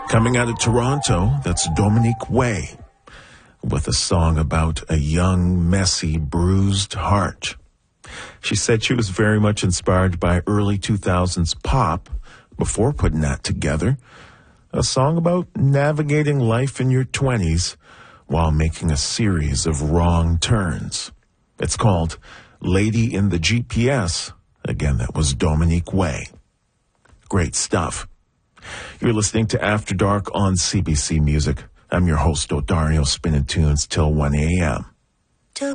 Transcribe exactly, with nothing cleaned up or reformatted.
Coming out of Toronto, that's Dominique Way with a song about a young, messy, bruised heart. She said she was very much inspired by early two thousands pop before putting that together. A song about navigating life in your twenties while making a series of wrong turns. It's called Lady in the G P S. Again, that was Dominique Way. Great stuff. You're listening to After Dark on C B C Music. I'm your host, O'Dario, spinning tunes till one a.m.